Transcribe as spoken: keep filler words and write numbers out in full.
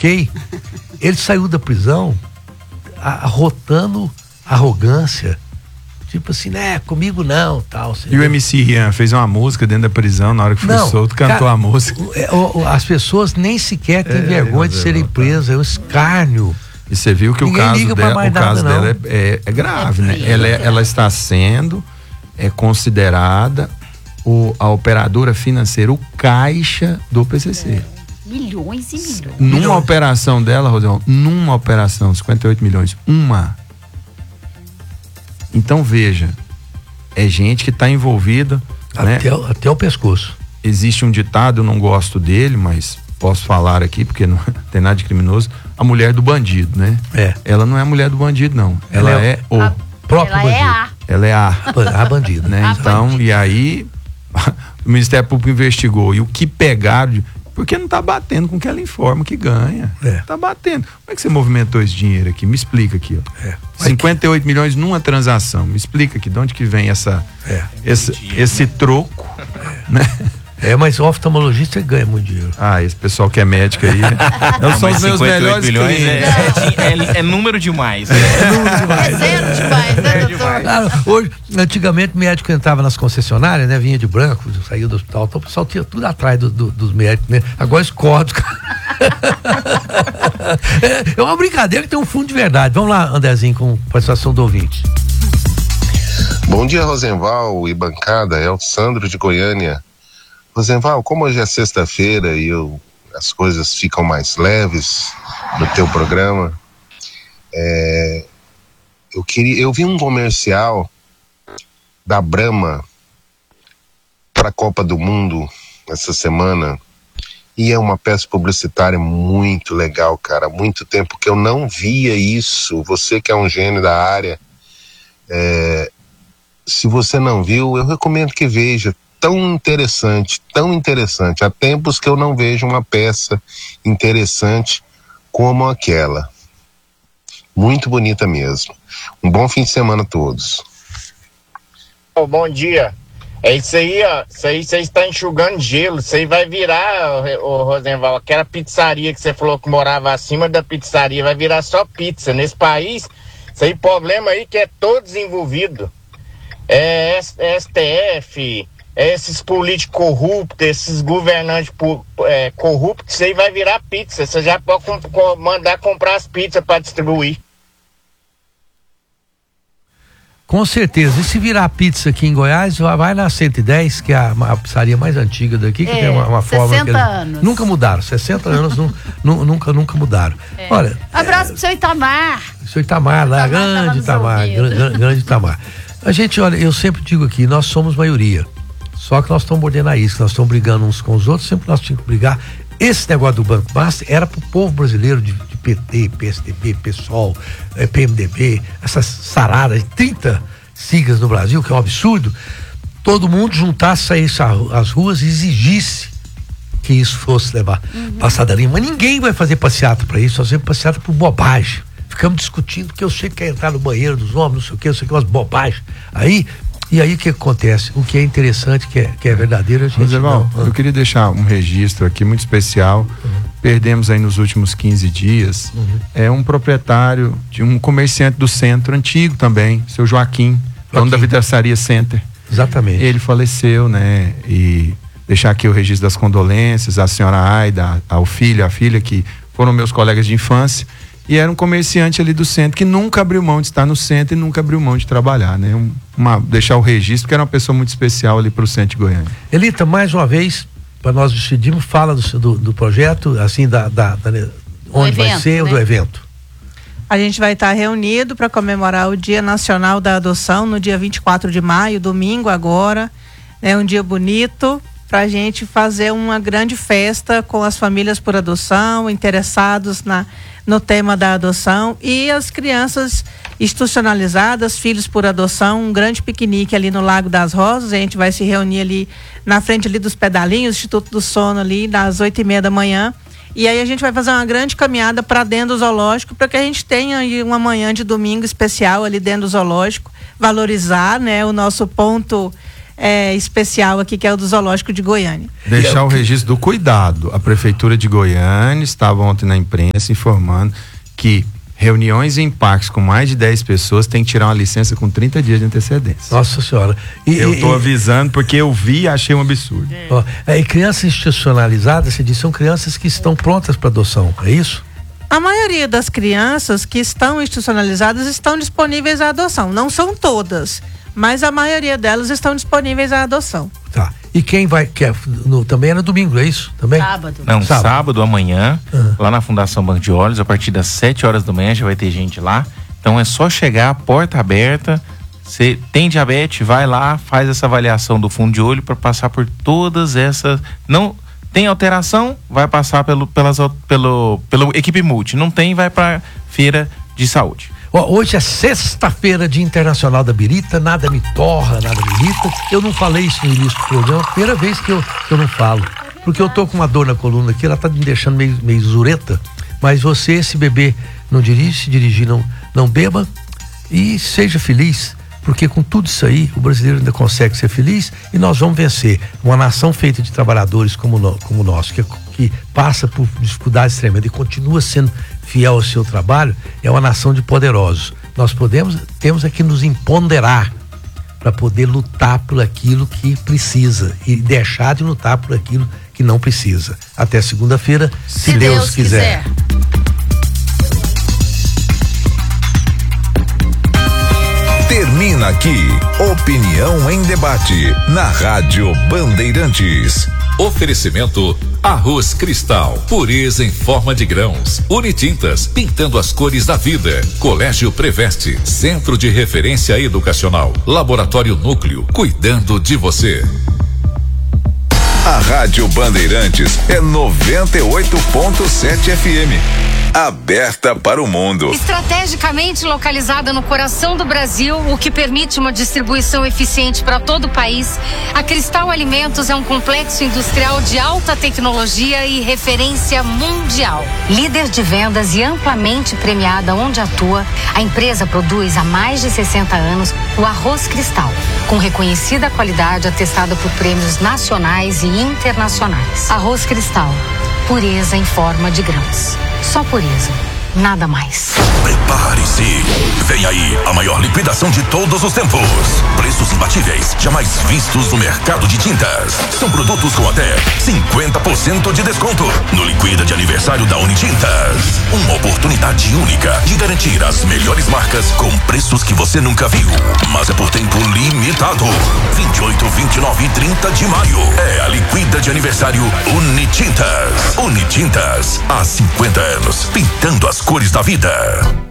ok? Ele saiu da prisão arrotando arrogância. Tipo assim, né, comigo não, tal. E o M C Ian fez uma música dentro da prisão, na hora que foi não, solto, cantou cara, a música. O, o, as pessoas nem sequer têm é, vergonha de serem presas, é um escárnio. E você viu que Ninguém o caso, dela, o caso dela é, é, é grave, é né? Ela, é, ela está sendo é, considerada o, a operadora financeira, o caixa do P C C. É. Milhões e milhões. Numa milhões. operação dela, Roselão, numa operação, cinquenta e oito milhões, uma. Então veja, é gente que está envolvida, até, né? o, até o pescoço. Existe um ditado, eu não gosto dele, mas posso falar aqui porque não tem nada de criminoso. A mulher do bandido, né? É. Ela não é a mulher do bandido, não. Ela, ela é, é o a, próprio ela bandido. É a. Ela é a. A bandida, né? A Então, bandida. E aí o Ministério Público investigou e o que pegaram de, porque não tá batendo com o que ela informa que ganha. É. Tá batendo. Como é que você movimentou esse dinheiro aqui? Me explica aqui, ó. É. cinquenta e oito milhões numa transação. Me explica aqui de onde que vem essa, é. esse, esse troco, é. né? É, mas o oftalmologista ganha muito dinheiro. Ah, esse pessoal que é médico aí, né? Não, são os meus melhores milhões clientes. É, é, é número demais. Né? É número demais. É zero demais, né, doutor? Claro, hoje, antigamente o médico entrava nas concessionárias, né? Vinha de branco, saía do hospital, então o pessoal tinha tudo atrás do, do, dos médicos, né? Agora escorre. É, é uma brincadeira que tem um fundo de verdade. Vamos lá, Andrezinho, com participação do ouvinte. Bom dia, Rosenval e bancada, é o Sandro de Goiânia. Rosenval, como hoje é sexta-feira e eu, as coisas ficam mais leves no teu programa, é, eu queria, eu vi um comercial da Brahma para a Copa do Mundo essa semana e é uma peça publicitária muito legal, cara. Há muito tempo que eu não via isso. Você que é um gênio da área, é, se você não viu, eu recomendo que veja. Tão interessante, tão interessante. Há tempos que eu não vejo uma peça interessante como aquela. Muito bonita mesmo. Um bom fim de semana a todos. Oh, bom dia. É isso aí, ó. Isso aí você está enxugando gelo. Isso aí vai virar, ô Rosenval, aquela pizzaria que você falou que morava acima da pizzaria, vai virar só pizza. Nesse país, isso aí, problema aí que é todo desenvolvido. É S T F... esses políticos corruptos, esses governantes é, corruptos, isso aí vai virar pizza. Você já pode com, com, mandar comprar as pizzas para distribuir. Com certeza. E se virar pizza aqui em Goiás, vai na cento e dez, que é a, a pizzaria mais antiga daqui, que é, tem uma, uma forma. sessenta eles, anos. Nunca mudaram. sessenta anos nu, nu, nunca, nunca mudaram. É. Olha. Abraço é, pro seu Itamar. Seu Itamar lá, grande Itamar, grande, grande Itamar. A gente, olha, eu sempre digo aqui, nós somos maioria. Só que nós estamos mordendo a isca, nós estamos brigando uns com os outros, sempre nós tínhamos que brigar. Esse negócio do Banco Master era pro povo brasileiro de, de P T, P S D B, PSOL, eh, P M D B, essas saradas de trinta siglas no Brasil, que é um absurdo. Todo mundo juntasse, saísse às ruas e exigisse que isso fosse levar uhum. passada linha. Mas ninguém vai fazer passeata para isso, nós fazemos passeata por bobagem. Ficamos discutindo que eu sei que quer entrar no banheiro dos homens, não sei o que, não sei o que, umas bobagens. Aí. E aí o que acontece? O que é interessante, que é, que é verdadeiro, a gente Rosenval, não... eu queria deixar um registro aqui muito especial. Uhum. Perdemos aí nos últimos quinze dias uhum. é um proprietário de um comerciante do centro antigo também, seu Joaquim, dono da Vidraçaria Center. Exatamente. Ele faleceu, né? E deixar aqui o registro das condolências à senhora Aida, ao filho, à filha, que foram meus colegas de infância. E era um comerciante ali do centro que nunca abriu mão de estar no centro e nunca abriu mão de trabalhar, né? Um, uma, deixar o registro, porque era uma pessoa muito especial ali para o centro de Goiânia. Elita, mais uma vez, para nós decidirmos, fala do, do, do projeto, assim, da, da, da onde evento, vai ser, né? Do evento. A gente vai estar reunido para comemorar o Dia Nacional da Adoção no dia vinte e quatro de maio, domingo agora. É um dia bonito para a gente fazer uma grande festa com as famílias por adoção, interessados na, no tema da adoção, e as crianças institucionalizadas, filhos por adoção, um grande piquenique ali no Lago das Rosas. A gente vai se reunir ali na frente ali dos pedalinhos, Instituto do Sono ali, das oito e meia da manhã. E aí a gente vai fazer uma grande caminhada para dentro do zoológico, para que a gente tenha aí uma manhã de domingo especial ali dentro do zoológico, valorizar, né, o nosso ponto é, especial aqui, que é o do Zoológico de Goiânia. Deixar o registro do cuidado. A Prefeitura de Goiânia estava ontem na imprensa informando que reuniões em parques com mais de dez pessoas tem que tirar uma licença com trinta dias de antecedência. Nossa Senhora. E, eu estou e, avisando porque eu vi e achei um absurdo. Ó, é, e crianças institucionalizadas, você diz, são crianças que estão prontas para adoção, é isso? A maioria das crianças que estão institucionalizadas estão disponíveis à adoção. Não são todas, mas a maioria delas estão disponíveis à adoção. Tá. E quem vai, quer, no, também é no domingo, é isso? Também? Sábado. Não, sábado, sábado amanhã, uhum. lá na Fundação Banco de Olhos, a partir das sete horas da manhã já vai ter gente lá. Então é só chegar, porta aberta. Você tem diabetes, vai lá, faz essa avaliação do fundo de olho para passar por todas essas. Não tem alteração, vai passar pelo, pelas, pelo, pelo equipe multi. Não tem, vai para feira de saúde. Hoje é sexta-feira, Dia Internacional da Birita, nada me torra, nada me irrita. Eu não falei isso no início do programa, primeira vez que eu, que eu não falo. Porque eu tô com uma dor na coluna aqui, ela tá me deixando meio, meio zureta. Mas você, se beber, não dirige, se dirigir, não, não beba e seja feliz. Porque com tudo isso aí, o brasileiro ainda consegue ser feliz e nós vamos vencer. Uma nação feita de trabalhadores como, no, como nós, que, que passa por dificuldades tremendas e continua sendo fiel ao seu trabalho, é uma nação de poderosos. Nós podemos, temos é que nos empoderar para poder lutar por aquilo que precisa e deixar de lutar por aquilo que não precisa. Até segunda-feira, se, se Deus, Deus quiser. quiser. Termina aqui, Opinião em Debate, na Rádio Bandeirantes. Oferecimento Arroz Cristal, pureza em forma de grãos. Unitintas, pintando as cores da vida. Colégio Preveste, Centro de Referência Educacional. Laboratório Núcleo, cuidando de você. A Rádio Bandeirantes é noventa e oito ponto sete F M. Aberta para o mundo. Estrategicamente localizada no coração do Brasil, o que permite uma distribuição eficiente para todo o país, a Cristal Alimentos é um complexo industrial de alta tecnologia e referência mundial. Líder de vendas e amplamente premiada onde atua, a empresa produz há mais de sessenta anos o arroz Cristal, com reconhecida qualidade atestada por prêmios nacionais e internacionais. Arroz Cristal, pureza em forma de grãos. Só pureza, nada mais. Prepare-se, vem aí a maior liquidação de todos os tempos. Preços imbatíveis, jamais vistos no mercado de tintas. São produtos com até cinquenta por cento de desconto no Liquida de Aniversário da Unitintas. Uma oportunidade única de garantir as melhores marcas com preços que você nunca viu. Mas é por tempo limitado. vinte e oito, vinte e nove e trinta de maio é a Liquida de Aniversário Unitintas. Unitintas, há cinquenta anos, pintando as cores da vida.